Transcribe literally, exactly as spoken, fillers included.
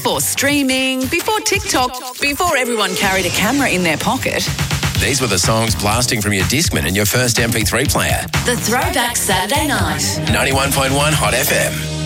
before streaming, before TikTok, before everyone carried a camera in their pocket. These were the songs blasting from your Discman and your first M P three player. The Throwback Saturday Night. ninety-one point one Hot F M.